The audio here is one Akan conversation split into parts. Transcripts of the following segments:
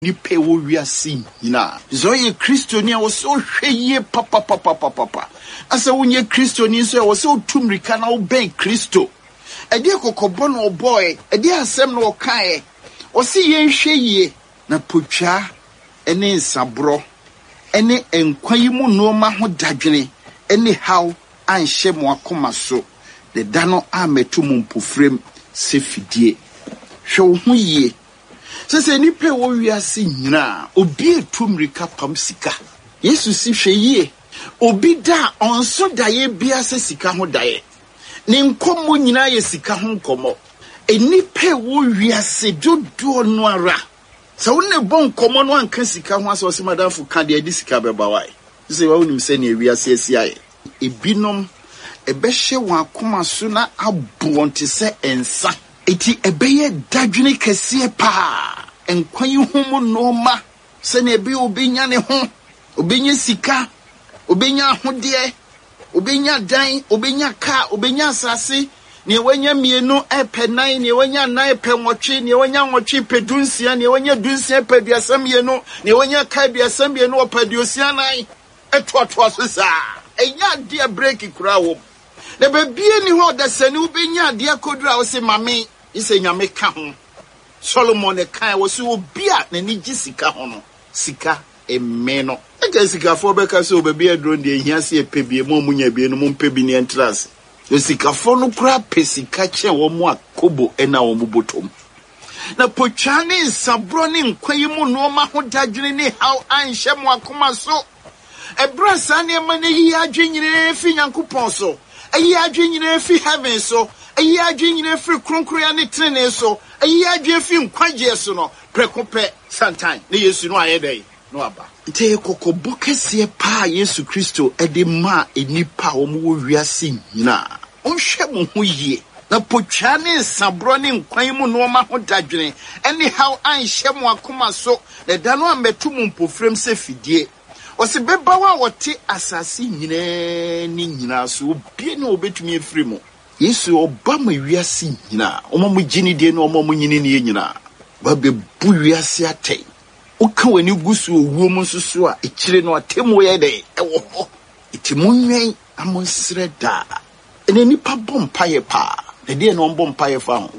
ni pe wo wiase nyina zo ye kristoni a wo so hweye papa asa wonye kristoni so wo so tumrika na wo ben kristo ade kokobɔ no boy ade asɛm no kae wo se ye hweye na potwa ene nsabro ene enkwan yi mu no ma ho dadwene ene haw anhye mo akoma so de dano ametu mu mpofrem se fidie hwe wo ho yie sese ni pe wo wiase nyina obi etumrika pam sika yesu si hwe yie obi da onso daye bia se sika ho daye ne nkomo nyina ye sika ho nkomo eni pe wo wiase dodo no ara sa wo ne bon komo no anka sika ho aso se madamfo ka de adi sika beba wai sese wa wonim se ne wiase asiaye ebinom ebehye wa akoma so na abonte se ensa eti ebeye dadwene kese pa enkwan yi ho no ma se na ebe obenya ne ho obenya sika obenya ahode obenya dan obenya ka obenya asase ne wanya mienu epenan ne wanya nan epenwotwe ne wanya nwotwe pedunsia ne wanya dunsia peduasam yenu ne wanya ka duasam yenu opeduosia nan etoto so sa enya dia break kura wo na bebie ni ho da sani obenya dia kodura wo se mame ise nyame ka ho Solomon e kan wo se obi a na ni gisika ho no sika emeno eka sika fo be ka se obebi adro de ehia se epebie mo munya bie no mo mpebi ne entrance yo sika fo no kura pesika che wo mo akobo ena wo mo botom na pochane nsabro ne nkwayi mu no ma ho dadwene ne haw anhye mo akoma so ebra sa ne ma ne yi adwenyire fi nyankopon so ayi adwenyire fi heaven so ayi adwenyire fi kronkroya ne trene so ayi adwe fi nkwaje so no prekope sometime ne yesu no ayedai no aba te kokobo kese pa yesu kristo ede ma enipa wo mo wiase nyina onhwe mo ho yie na potwa ne nsabro ne nkwan mu no ma ho dadwene anyhow anhye mo akoma so na da no ametu mu mpofrem se fidie ose beba wa wote asase nyina ni nyina so obie ne obetumi efiri mo yesu oba ma wiase nyina omo gini de no omo nyini ne nyina ba be bu wiase atei oka wani gusu owuo mu susu a ekire no atemu ye de ewo ho itimunwen amonsre da ene nipa bompaye pa de de no bompaye fa ho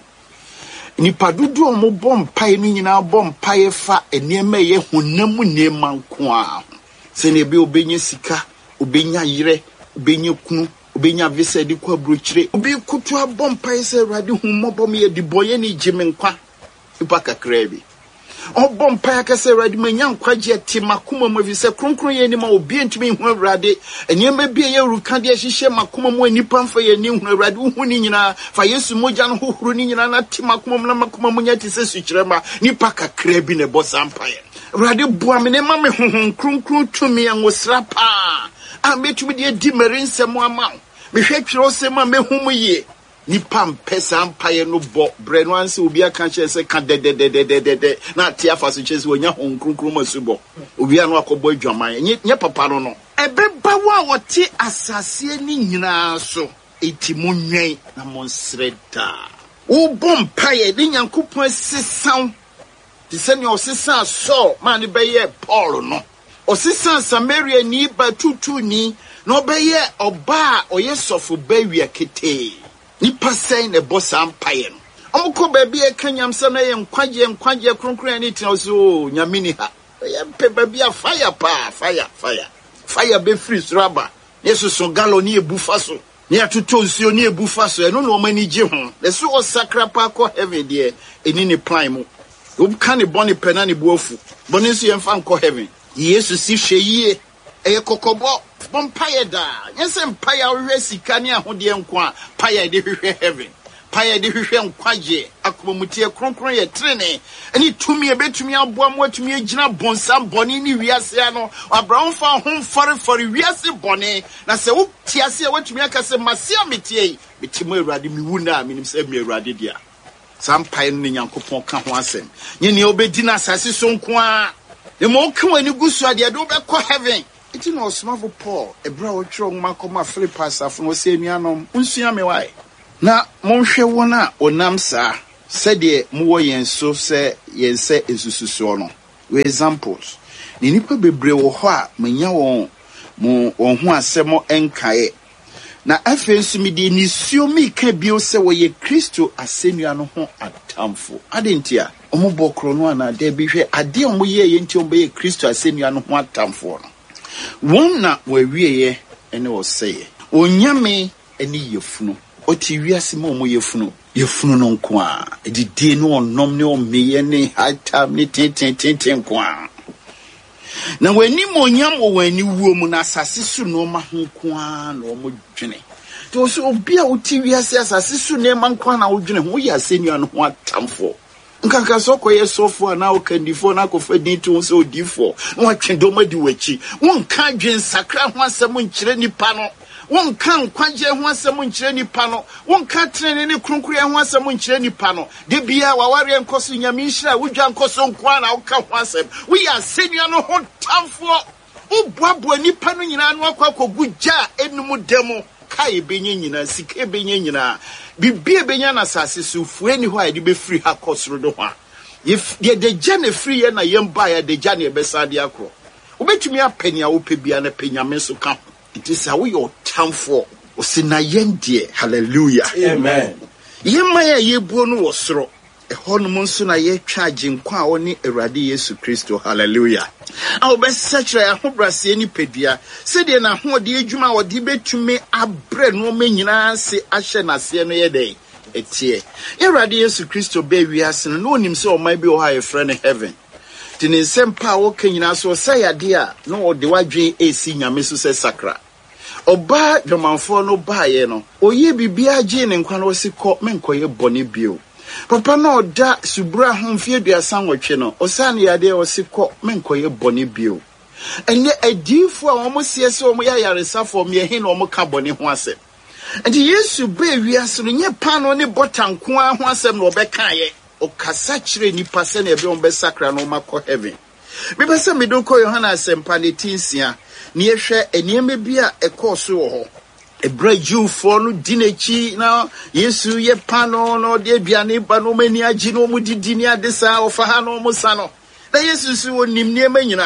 nipa dudu omo bompaye no nyina bompaye fa enema ye honam nema nko a se ne be obenye sika obenya yire obenye kunu obenya visa di kwa brochire obi kutu abompaye se rade humobom ye di boye ni jimenkwa ipa kakrebi obompa akase rade manya nkwaje timakuma mu vise kronkron ye ni ma obi ntimi hu rade enema bia ye ruka de hihye makuma mu anipa mfa ye ni hu rade hu ni nyina fa yesu moja no hohoro ni nyina na timakuma mu na makuma mu nya tise sukyerema nipa kakra bi ne bosampa ye rade boa me ne ma me honhon kronkron tumi angosra pa a metumi de di merinsem ama me hwetwere osem a mehum ye nipa mpesa mpaye no bo bre no anse obi aka che se ka de na tia fa so che se onya hon kronkron masubo obi anu akobo adwaman nye papa no ebeba wa wote asase ni nyina so etimunwen na monsreda wo bom paye de nyankopon sesan ti se ne osesa so ma ne beye Paul no osesa Samaria ni batutu ni no beye oba oyesofo bawia kete nipa sei ne bossa ampaye no omko baabi e kanyamsa na ye nkwaje kronkron ani tina so nyamini ha ye pe baabi a fire be free raba yesu so galoni ebufa so ne atoto nsuo ne ebufa so eno no mani gye ho le so osakra pa ko heaven de eni ne plan mu obka ne boni pena ne buafu boni nso ye mfa nko heaven yesu si hwe yie eye kokobo bompaye da yense mpaye ahwe sika ne ahode nko a paye de hwehwe heaven paye de hwehwe nkwaje akomutie kronkron ye trene ani tumi ebetumi aboa mo atumi agina bonsam boni ni wiase ano abraham fa ho fare wiase boni na se wo tiase watumi akase masia metie metimo awurade miwu na minim se me awurade dia sampaye no nyankopon ka ho asem nye ne obedi na asase so nko a e mo ka wani gusu ade do be ko heaven iti no smavo Paul ebra wo twro ngma koma Philippians afo no se nuanom unsua me wai na monhwe wona onam sa sede mo wo yenso se yense esususo no we examples ni nipa bebre wo ho a manya won ho asemo enkae na afi nso mi de ni suo mi ka bio se wo ye Kristo asenua no ho atamfo adentia omo kro no ana de bi hwe ade omo ye nti omo ye Kristo asenua no ho atamfo no wonna wa wieye ene wo seye onyame eni yefunu oti wiase ma omo yefunu no nko a edidie no onom ne omeye ne hatam ne tenten nko a na wani monyam wo wani wuo mu na asase su no ma ho nko a na omo dwene to so obi a oti wiase asase su ne ma nko a na wo dwene ho ya asenua no ho atamfo nkaka so koye sofo ana okandifo na kofadin to so odifo won twendoma di wachi won ka dwen sakra ho asem nkyere nipa no won kan kwaje ho asem nkyere nipa no won ka trene ne kronkuru ho asem nkyere nipa no de bia waware enkoso nyame nhira wudwa enkoso nkwa na woka ho asem we ya senua no ho tamfo ubuabu nipa no nyina no akwakoguja enum demo kai benye nyina sike benye nyina bibie benya na sase so fueni ho a de be free ha kosoro do ho if de jane free na yemba ya de jane be sade akro obetumi apenia wo pebia na penyame so ka it is how your time for osina yendie hallelujah amen yemma ya yebuo no wosoro ehonum nso na ye twaje nkwa a woni Awurade Yesu Kristo hallelujah awo be sechre ahobrase ni pedua se de na ho de adwuma wo de betumi abre no manyina se ahye nase no ye dey etie Awurade Yesu Kristo be wiase no onim se o man bi o ha ye frɛ heaven tini sempa wo kanyina so sayade a no de wadwen esi nyame so se sakra oba dwomanfo no baaye no oye bibia gye ne nkwa no sikɔ menkoye bɔne bio papa no da subura ho mfie duasan wotwe no osane yade osikɔ menkoye bɔne bio enye adifo a wɔn siese wɔn ya yaresafo me he na wɔn ka bɔne ho asɛm enti Yesu be wiase no nye pano ne botanko a ho asɛm na obɛka ye okasa kyerɛ nipa sɛ na ebe wɔn bɛsakra no makɔ heaven mebe sɛ medokɔ Yohana asɛmpa ne tinsia ne yɛhwɛ enieme bi a ɛkɔɔ wɔ hɔ ebra Jewfo no dinechi na Yesu ye pano no de aduane ba no mani agi no mu didi ni adesa ofa ha no mu sa no na Yesu so wonim niema nyina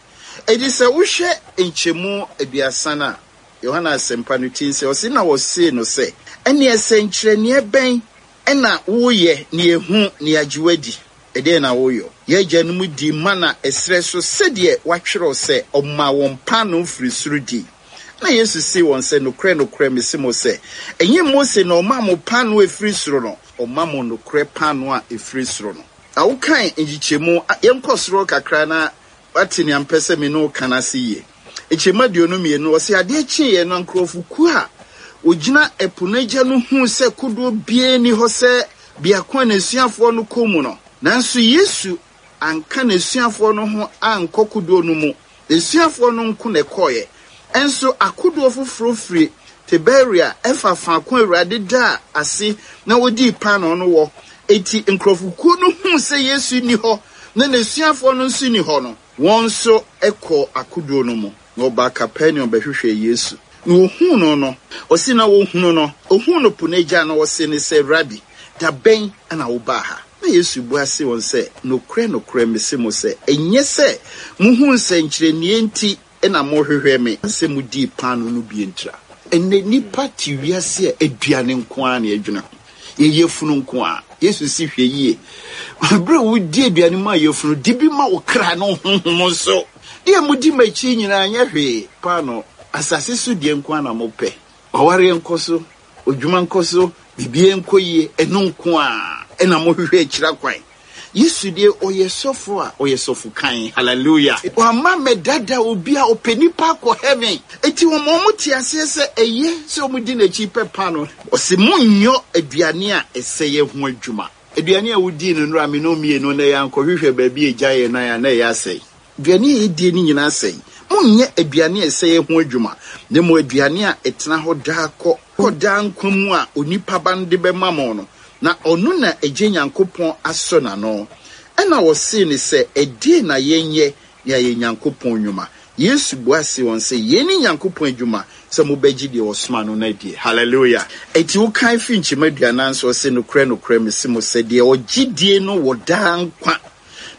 edi sɛ wohwɛ enkyemu aduasa na Yohana asɛmpa no tinsia ɔse na wɔse no sɛ ɛne ɛsɛnkyerɛ ne bɛn ɛna woyɛ ne ehu ne agiwadi ede na woyo ye gyanum di mana esre so sedie watwerɛ sɛ ɔma wɔn pano firi suru di na Yesu si wɔn sɛ nokre mesimo sɛ enye Mose na ɔma mo pano efiri suru no ɔma mo nokre pano a efiri suru no awokan enjichemu yenkɔsoro kakra na watini ampɛsɛ me no kana se ye echema diono me no ɔse ade akyi ye no nkrɔfoku a ogina epunagya no hu sɛ kodo bie ni hɔ sɛ biakwa na suafo no komu no nanso Yesu anka na suafo no ho ankɔ kodo no mu suafo no nko na kɔye enso akodo foforo firi Tiberia efa faako Awurade da ase na wodi pano no wɔ eti nkrɔfoku no hu sɛ Yesu ni hɔ na suafo no nso ni hɔ no wɔn nso ɛkɔ akodo no mu na ɔba Capernaum bɛhwehwɛ Yesu na ohun no ɔsi na ohun no ohun no punagya na ɔsi ne sɛ Rabbi da bɛn ana wo ba ha na Yesu bu ase wɔn sɛ nokre mesimo sɛ enye sɛ muhu nsɛnkyerɛnnie nti na mohwehwɛ me sɛ mudi pano no bi ntra enne nipa ti wiase a aduane nko a na adwuna ye funu nko a Yesu si hwɛ yie bro wudi aduane ma ye funu di bi ma wo kra no honhom so de mudi machi nyina anya hwee pano asase so die nko a na mopɛ ɔware nkoso odwuma nkoso bibie nkoyie eno nko a ena mohwehwɛ akira kwan Yesu die oyesofo a oyesofo kan hallelujah wa ma medada obi a openipa ko heaven eti wo mo ti ase se eye se o mudi na chi pepa no o se munnyo aduane a eseye ho adwuma aduane a wodi no nura me no mie no na ya nkɔhwehwɛ ba bi ejaye na ya asɛe aduane a edi ni nyina asɛe munnye aduane a eseye ho adwuma ne mo aduane a etena ho da kɔ da nkwamu a onipa bande be mamo no na onu na eje Nyankopɔn aso na no ena wo se ni se edi na yenye ya Nyankopɔn nwuma Yesu buase won se yeni Nyankopɔn adwuma se mo bagi de osoma no na die hallelujah eti wo kan fi nchima duana nso se nokre mesimo se de ogidie no woda nkwa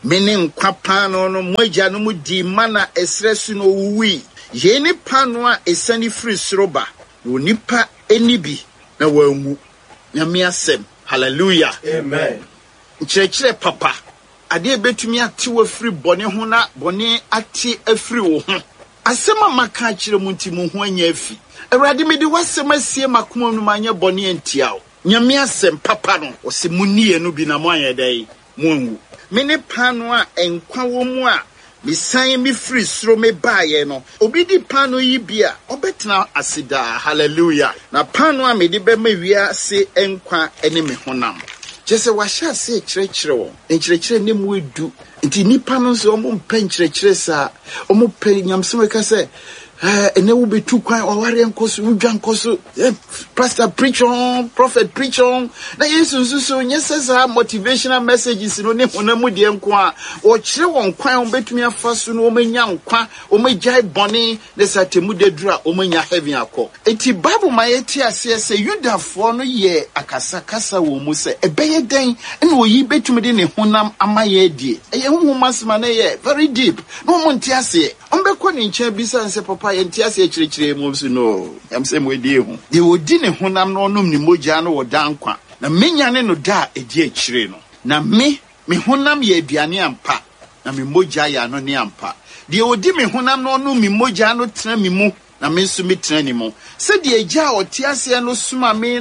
Meaning Quapano no Mojanumu di mana esresu no wi. Yeni panwa esani free sroba. Unipa enibi na wamu. Nyamia sem. Hallelujah. Amen. Nchire papa. Ade betumi ate wo free bone ho na bone ate afri wo ho. Asema maka kire munti mu ho anya afi. Awurade me de wasema sie makoma no manya bone antia wo. Nyame asem papa no o se munie no bi na mo anya dai monwu. Me ne pano a enkwa wo mu a misan mi free sro me baaye no obi di pano yi bia obetena asida. Hallelujah. Na pano a me de be ma wia se enkwa ene me honam. Jese washa se kyerɛkyerɛ wo nkyerɛkyerɛ ne mu edu nti nipa no so omo mpa nkyerɛkyerɛ sa omo pɛ nyamsem ka se ene wo betu kwan oware nkoso udwa nkoso pastor preach on prophet preach on na yesu so nyesesa motivational messages no ne honamu de nko a wo kyerɛ won kwan wo betumi afa so no omanya nkwa omagyae bone ne satemu de dura omanya heaven akọ enti bible ma yeti ase se yudafo no ye akasa kasa wo mu se ebeye den ene oyi betumi de ne honam amaye die eye honhom asema na ye very deep no mo nti ase ombekọ ne nkyɛn bisa nse papa yenti ase kyerɛkyerɛ mu so no yamse mo edi hu de odi ne honam no onom ne mogya no woda nkwa na menya ne no da edi akyire no na me honam ye aduane ampa na me mogya ya no ne ampa de odi me honam no onom me mogya no tena me mu na me nso metena ni mu se de agya oti ase no suma me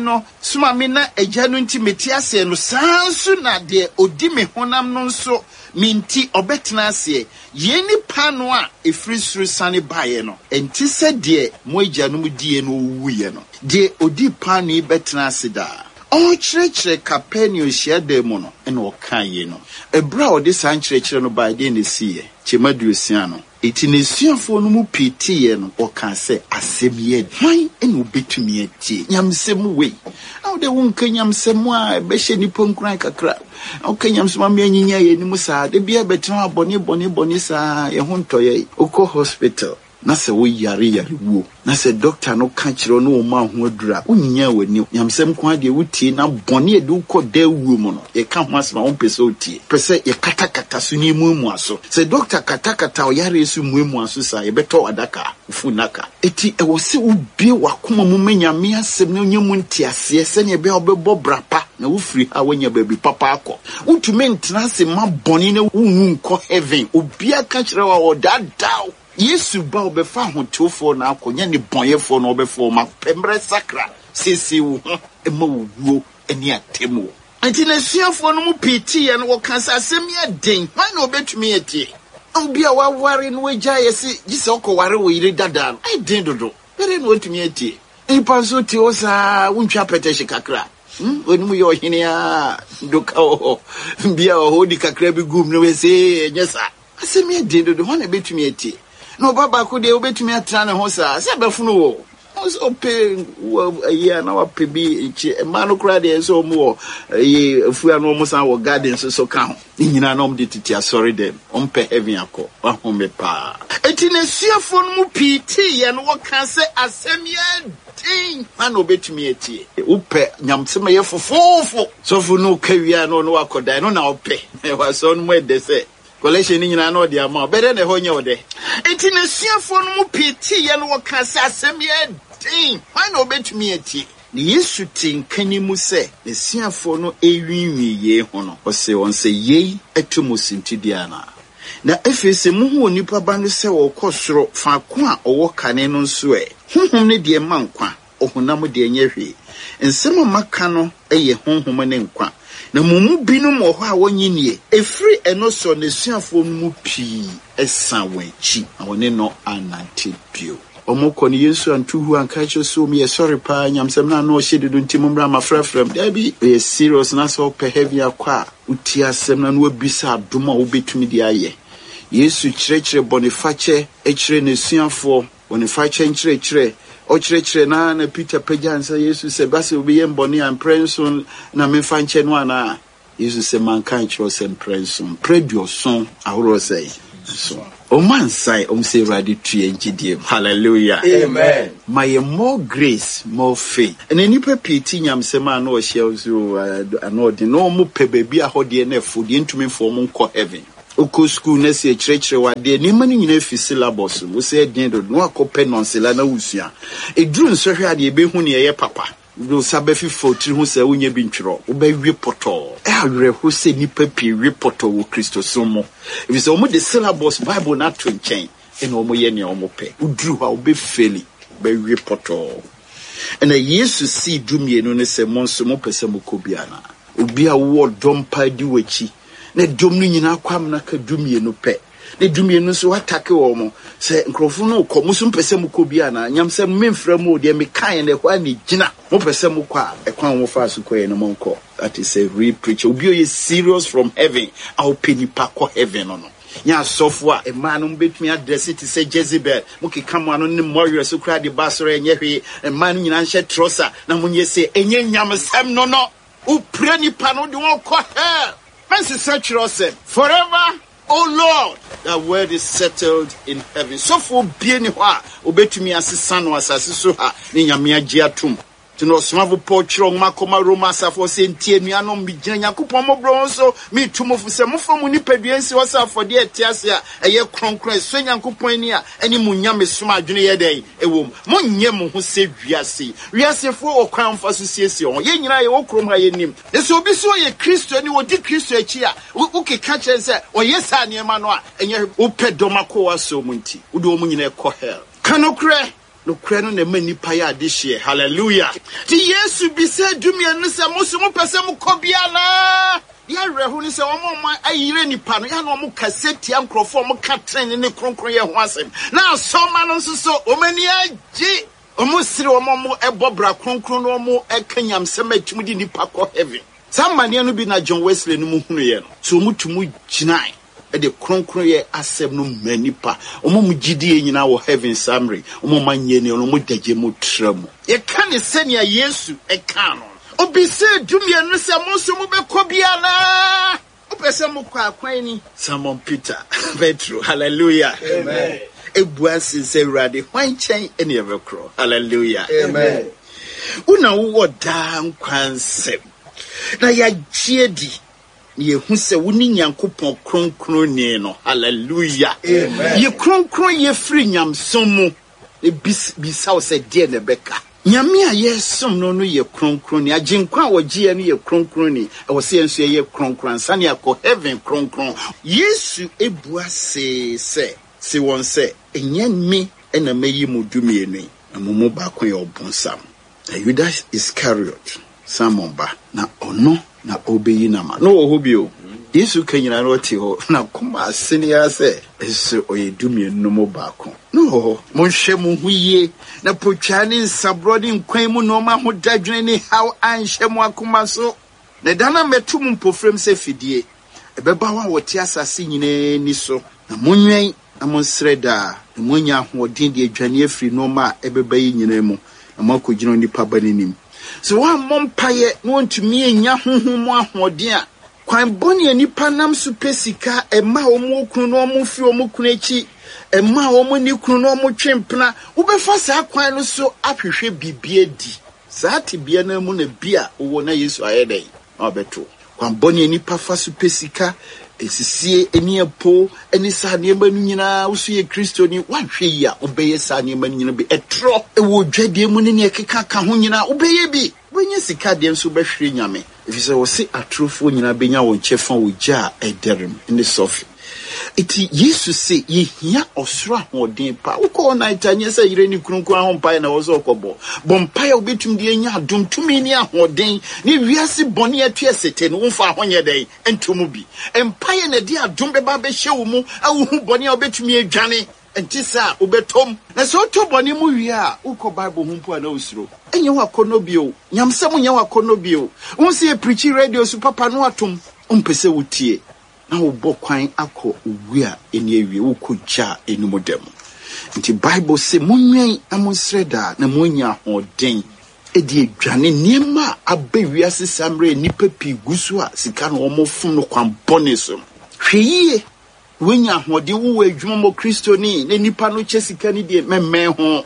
na agya no nti meti ase no sansu na de odi me honam no nso minti obetena ase yeni pano a efri suru sane bae no enti se de mo agya no mu die no wuye no de odi pano yi betena ase da o kyerɛkyerɛ Capernaum hyiada mu no ene o kan ye no ebra o de san kyerɛkyerɛ no bae de ne siye chemaduosia no eti ne suafo no mu pitiye no o kan se asɛm ye hwan ene obetumi atie nyamsɛm wei aw de won kan nyamsɛm a be hye ni ponkuran kakra aw kan nyamsɛm a me anyinya ye ni mu saa de bia betena bɔne saa ye ho ntɔye okɔ hospital na se wo yare wo na se doctor no ka kyerɛ no ma ho adura unyinya wani nyamsɛm kwa de wutie na bɔne ede ukɔ da wuo mu no ye ka ho asema wo pese otie pese ye katakata so ni mu aso se doctor katakata o yare su mu aso sa ye beto adaka ufunaka eti ewo se ubie wakoma mu manyame asɛm na onyamu ntiase se ne be obebɔ brapa na wo free ha wanya baby papa akɔ utumi ntena se ma bɔne na wunwu nkɔ heaven obia ka kyerɛ wa odadaw Yesu ba obefa hotofo na akonya ne bonyefo na obefo ma pembre sakra sisi wo ema wuo eni atemu anti na suafo no mu piti ye no wokansa asem ye den man na obetumi etie obia waware no wagya yesi gise okoware wo yire dada no ai den dodo bere no otumi etie nipa so ti o sa wuntwa petehye kakra onu ye ohene a doka o bia o hodi kakra bi gum no we se nyesa asem ye den dodo ho na betumi etie no baba ko de obetumi atra ne ho sa se befunu wo so pe ya na wa pe bi chi ma no kra de so mo ye afua no mo san wo garden so ka ho ni nyina na om de titi asori dem om pe heaven akọ wa ho me pa eti ne suafo no mu piti ye no wo kan se asem ye tin ma no obetumi etie upe nyamsema ye fofofo so fu no kawia no no akodan no na ope e wa so no mo de se collection ni nyina no de ama bere na ho nye ode enti na suafo no mu piti ye no woka se asem ye din why no betumi ati ni Yesu tinkani mu se ne suafo no ewinwi ye ho no o se won se ye atomusinti dia na efese mu ho nipa ba no se wo kosoro fa ko a owo kane no nso honhom ne de mankwa ohunam de nyehwe nsem maka no eye honhom ne nkwa na mumu binum wo ha wonyinie efri eno so ne suafo mu pii esan wanchi awone no anante bio omoko ne Yesu antuhu anka cho so me sorry pa nyamsem na no hyededo ntimumra mafrafram da bi e serious na so pe heavy akwa uti asem na no abisa adoma wo betumi di aye Yesu kyerɛkyerɛ boniface ekyerɛ ne suafo boniface kyerɛkyerɛ o kyerɛkyerɛ na Peter pajansa Yesu se base obi ye mboni amprenson na mefa nche no ana Yesu se mankan kyerɛ se amprenson predioson ahoro sei so o man sai o se ready to engidie hallelujah amen my more grace more faith and any peti nyamsema na o hye so anodi no mo pe baby ahode na afodi ntumi for mo nko heaven Oko school na se church wa de ni mani nyina fi syllabus wo se den do no akopɛ nonsela na usua eduru nso hwe ade ebe hu ne ye papa do sabe fi fotri hu se wonya bi ntwero wo ba wie poto awre ho se nipa pi wie poto wo Kristo so mo if so mo the syllabus Bible na to nchen ena omo ye ne omo pɛ uduru ha wo be feli ba wie poto ena Yesu si dumie no ne se mo nso mo pese mo kobiana obi a wo dompa di wachi ne dom no nyina kwam na ka dumie no pɛ ne dumie no so atake wo mo se nkrofo no kɔ musu mpɛsɛ mu kɔ bia na nyam sɛ memfra mu de me kan ne hɔ ani gina mo pɛsɛ mu kɔ a ɛkwan wo fa so kɔ no mo nkɔ. That is a real preacher. Obi o serious from heaven au peni pa kɔ heaven no nya sofo a man no betumi address it say Jezebel mo keka mo ano ne warrior so kra de basore enye hwe man nyina nhye trosa na mo nye se enye nyam sam no u pray ni pa no de won kɔ hell. Forever, oh Lord, that word is settled in heaven. So for being wa, obetumi asisa no asase so ha, ni nyame agye atum. Tino smavo pochro makoma Roma safo se ntie nuanom bi gina yakopon mobro so mi tumofo se mofamu ni paduansi wasafo de etiase a eye kronkron so yakopon ni a eni munyame soma adwene ye den ewom monye mo ho se wiasefo okwan fa so siesie on ye nyina ye wokrom ha ye nim eso obi so ye Kristo ni wodi Kristo achi a ukeka chen se oye sa niema no a enye upedoma ko waso munti wode o munyina ekɔ hell kanokre no kreno ne mani pa ya de hye hallelujah ti Yesu bi se dumie no se musu mo pese mo kobia na ya rehu ni se wo mo ayire nipa no ya no mo kaseti ankrofo mo ka tren ne kronkron ye ho asem na asoma no so o mani agi o mo sire wo mo ebobra kronkron no mo ekanyam sem atum di nipa ko heaven samane no bi na John Wesley no mo hunu ye no so mutumu ginai de kronkron ye asem no manipa omo mugidie nyina wo heaven summary omo manye ne no mo dagye mo tramu ye kan senia Yesu e kan no obi se dumie no se mo so mo be kobia na opese mo kwa kwan ni Simon Peter Petro hallelujah amen ebuasi se rade hwan chen ene evekro hallelujah amen una wo dan kwansem na ya giedi ye hu se woni nyankopon kronkron ni no hallelujah amen ye kronkron ye free nyamsom mu e bisaw se de ne beka nyame a ye som no ye kronkron ni aginkwa wogie no ye kronkron ni e wo se enso ye kronkron sane akọ heaven kronkron Yesu ebua se won se enye mi ena meyi modumie ni amumu ba kon ye obonsam Judas Iscariot Simon ba na ono na obeyi na ma no ho bio Yesu kanyina no ti ho na kuma asene ya se eso oyedumie no mo baako no ho mo hwe mo huye na potwane nsabrodi nkwan mu no ma ho dadwene ni how anhwe mo akoma so na dana metum mpofrem se fidie ebeba wa wote asase nyina ni so na monwen amonsreda na monya ho odin de adwane afri no ma ebeba yi nyina mu na makogino nipa banenim so wa mompaye no ntumi enya honhom ahoden a kwan boni nipa nam so pesika ema omo kunu no omo fi omo kunu echi ema omo ni kunu no omo twempena wo befa sa kwan no so ahwehwe bibie di saa tibia na mu na bia wo na Yesu ayedai obeto kwan boni nipa fa so pesika esisie eni epo eni sa ne manu nyina wo so ye Kristo ni wahwe yi a obeye sa ne manu nyina bi etro ewo dwadie mu ne ne keka ka ho nyina obeye bi wenye sika de nso behwere nyame ifise wo se atrofo nyina benya wo nchefa wo gya ederem in the sofi iti Yesu se ye hia osoro ahoden pa ukọ na itanye se yire ni kronkron ahompa na wo so okobo bompa ya obetum de nya adom tumi ni ahoden ni wiase bone atu esete no wonfa ahonye den entomu bi empire na de adom beba be hye wo mu awu bone obetumi adwane entisa ubetom na so to bone mu wi a ukọ Bible humpo na usuro enye wa konobio nyamsem nya wa konobio wonse e preach radio su papa no atom ompese wotie na wo bokwan akọ owi a eni awie wo kogya enumodem nti Bible se monwen amonsreda na monya hoden edi adwane niema abawiase samre nipa pi gusu a sika no omofum no kwan boneso hweyie wenya hoden wo adwuma mo Kristo ni ne nipa no chesika ni de memme ho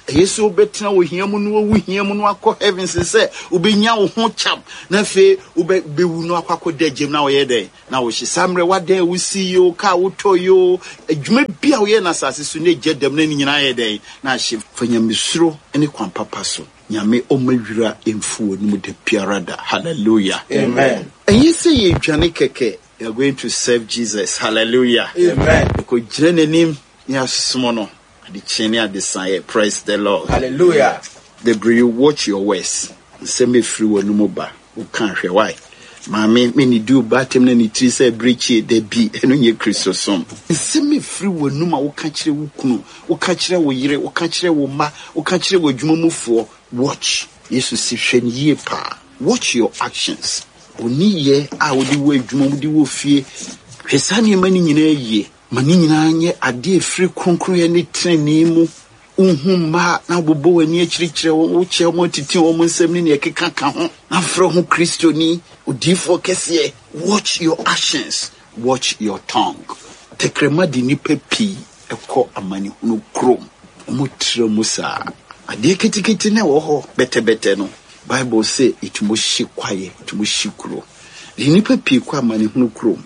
Yesu betena wo hiamu no wo hiamu no akọ heaven se ubenya wo ho cham na fe bewu no akọ dagem na wo ye den na wo hyesamre wada wo si yo ka wo toyo adwuma bia wo ye na sase so na jedam na nyina ye den na hye fanyamesuro ene kwan papa so nyame omawira emfuo no mu de piarada. Hallelujah. Amen. And you say ye dwane keke, you are going to serve Jesus. Hallelujah. Amen. Ko jene nim ya sumono ade chene ade san. Praise the Lord. Hallelujah. The bri watch your words. Say me free wo no mo ba. Wo kan hwe why. Mama me ni do batem na ni tri say breachi de bi eno nye Kristo som. Say me free wo no ma wo ka kire wo kunu, wo ka kire wo yire, wo ka kire wo ma, wo ka kire wo dwumamufo. Watch. Jesus si hwe ye pa. Watch your actions. Oni ye a wodi wo adwuma wodi wo fie. Hwesane mani nyina ye. Mani nyina nye ade free kronkron ye ne trene mu. Uhuma na bobo wani akirikire wo che mo titi wo nsem ne ekeka ka ho. Na fro ho Kristo ni odifo kese. Watch your actions. Watch your tongue. Tekrema di nipa pi ekọ amani hunu krom. Omutre musa. Ade ketiketi na wo ho bete no. Bible say it must she quiet, it must she grow. The nipa pi kwa mani hunu krom.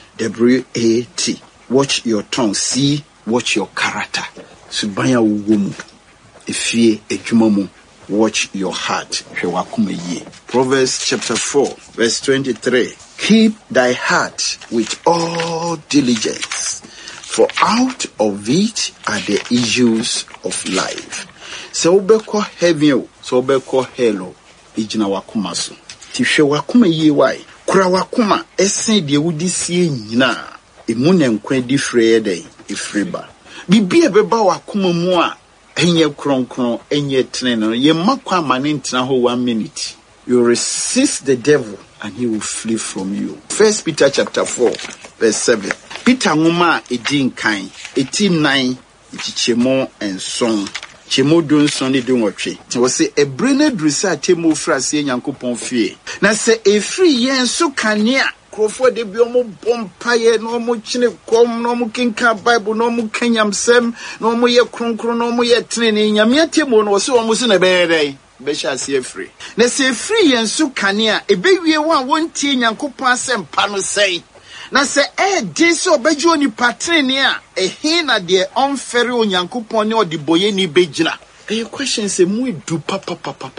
WAT. Watch your tongue. See, watch your character. Subanya wumu. Efie ejumamu. Watch your heart. Proverbs chapter 4, verse 23. Keep thy heart with all diligence, for out of it are the issues of life. So obeko heaven, so obeko hello. Ijina wakuma so. Tifhe wakuma ye wai. Kura wakuma esen de wudi sie nyina. Emu ne nkwa di freye den ifriba. Bibi ebeba wakuma mu a enye kronkron enye treno ye makwa mane ntena ho 1 minute. You resist the devil and he will flee from you. 1 Peter chapter 4 verse 7. Peter ngoma edin kan 89 ichichemo enson. Chemo don son de nwotwe. Ti wo se ebre na drusa temo frase Nyankopon fie. Na se efri yen so kanea krofo de bi omo bompaye no omo chine kom no omo kinka Bible no omo kanyamsem no omo ye kronkron no omo ye trene nyame atemo no se omo se na beere be sha se efri. Na se efri yen so kanea ebewie wa wontie Nyankopon asem pa no sei. Na se de so bejo ni patrene a ehe na de onfere Onyankopon ne odiboye ni begina. E question say mu du papa.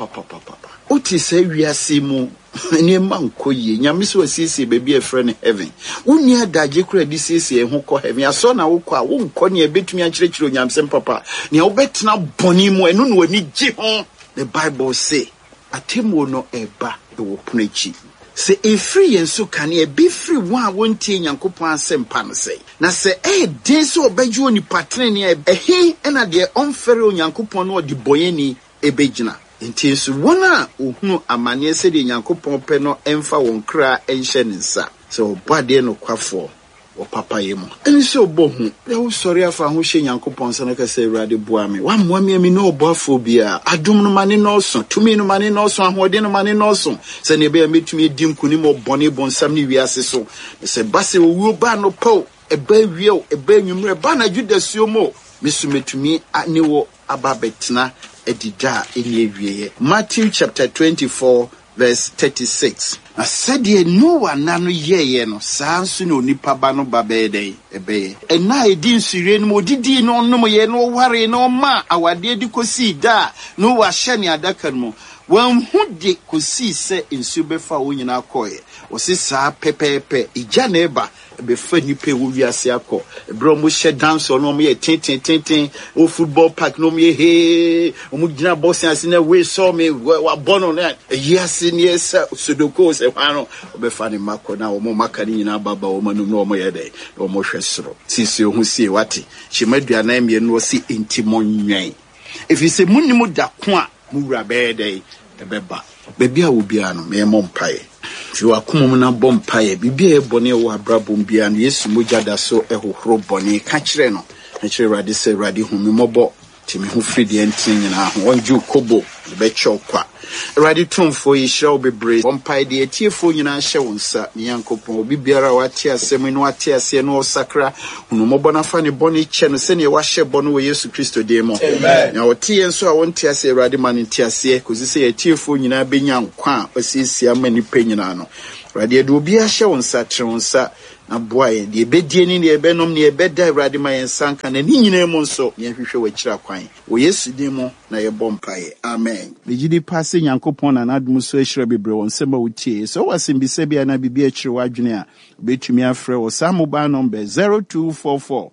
Oti say wiase mu ne mankoye nyame so asiesie baby e friend heaven. Woni adaje kura di siesie ho ko heaven aso na wo ko a wo nko ne betumi akirikire onyamsem papa. Ne obetena boni mu enu no ani gi ho. The Bible say atemo no eba e wo punachi. Se efri yenso kane be free one wontie Nyankopon asempa no sei na se den so obajuo ni patrene ehe na de onfere Onyankopon no de boyeni ebegina enti so wona ohunu amane se de Nyankopon pe no emfa won kra enhye nsa so boade no kwafo wo papa yemu eni so bohu e wo sori afa ho hye Nyankopon se na ka se Awurade boa me wa moa me no obafo bia adom no mane no so tumi no mane no so ahode no mane no so se ne be metumi dim kuni mo bone bonsam ne wiase so se base wo ba no po e ba wieo e ba nwumre ba na judasuo mo mesu metumi ne wo ababetena edida eni ewieye. Matthew chapter 24 verse 36. I said ye no one nano ye no sansu no nipa ba no babede ebe e na edi nsire no didi no no ye no ware no ma awade di kosi da no wa hye ne adaka no wan hu de kosi se nsu befa wo nyina koye o se sa pepepe ija na eba be fa nipa wo wiase akọ bro mo hye dance no mo ye tin o football park no mo ye he o mo gina boss ase na we saw me wa bono na yes ni esa sodoko se hwano o be fa ni makọ na o mo maka ni nyina baba o manum no mo ye de o mo hwe soro sisi o hu sie wate chimadua na me no si intimo nwan if you say munnimu da ko a mu wura be de ebeba bebia wo bia no me mo mpae fi wakomum na bompae bibia e bone wo abrabom bia no Yesu mogya da so ehohoro bone ka kire no na kire Awurade se Awurade hu me mobo timi ho firi de entin nyina ho onju kobo be chokwa ready tumfo yi hyew bebre bompai de etiefo nyina hye wonsa ne yankopon obi biara wate asem no wate ase no osakra hunumobo na fa ne boni che no se ne wa hye bono wo Yesu Kristo de mo amen na wote yenso a wonte ase Awurade ma ne nte ase kozi se etiefo nyina benya nkwa a osisi amani pe nyina no Awurade de obi hye wonsa tre wonsa na boy de bedie ni ne benom ne beda Awurade ma yensanka na ni nyina mu nso ne hwehwe wachira kwan wo Yesu de mo na ye bompae amen begidi passe nyankopon na nadum so ehira bebre won sema wutie so wasimbise bia na bibia akire wadwene a betumi afre wo sa mobile number 0244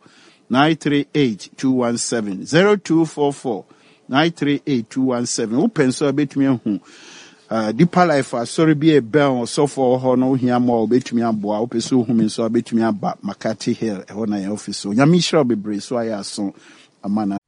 938217 0244 938217 upenso betumi ahu Deeper Life sorry be a bell so for ho no hia ma obetumi aboa opeso hu me so obetumi aba Makati Hill e ho na office so nyamishra bebre so aya so amana